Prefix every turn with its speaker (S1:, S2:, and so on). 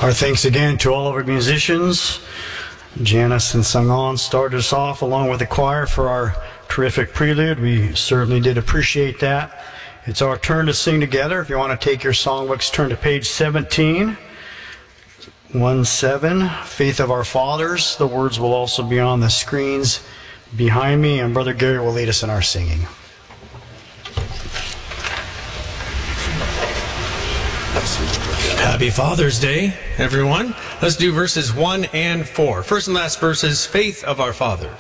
S1: Our thanks again to all of our musicians. Janice and Sung-On started us off along with the choir for our terrific prelude. We certainly did appreciate that. It's our turn to sing together. If you want to take your songbooks, turn to page 17. 1-7, Faith of Our Fathers. The words will also be on the screens behind me, and Brother Gary will lead us in our singing.
S2: Happy Father's Day, everyone. Let's do verses 1 and 4. First and last verses, Faith of Our Fathers.